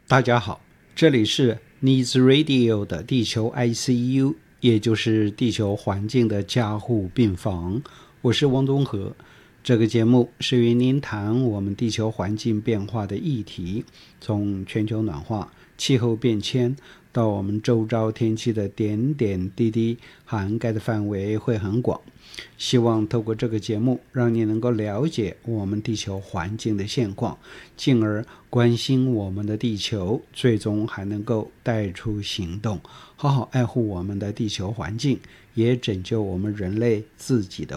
大家好，这里是 Needs Radio 的地球 ICU， 也就是地球环境的加护病房。我是汪东和。这个节目是与您谈我们地球环境变化的议题，从全球暖化、气候变迁到我们周遭天气的点点滴滴，涵盖的范围会很广。希望透过这个节目让你能够了解我们地球环境的现况，进而关心我们的地球，最终还能够带出行动，好好爱护我们的地球环境，也拯救我们人类自己的